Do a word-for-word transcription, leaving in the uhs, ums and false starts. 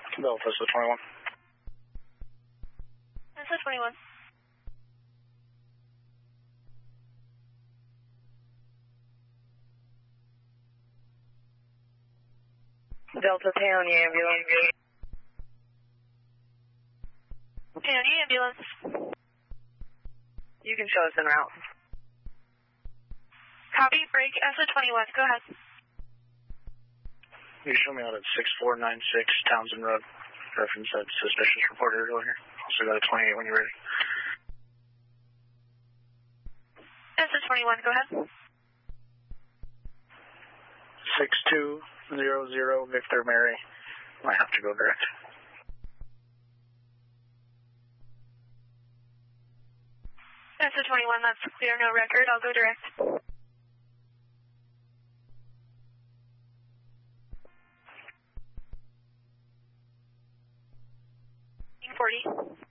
Delta S O twenty-one. S O twenty-one. Delta Paonia ambulance. Paonia ambulance. You can show us en route. Copy, break, S O twenty-one, go ahead. You show me out at six four nine six Townsend Road. Reference that suspicious report earlier. Also got a twenty-eight when you're ready. S O twenty-one, go ahead. six two zero zero Victor Mary. Might have to go direct. S O twenty-one, that's clear, no record. I'll go direct. forty.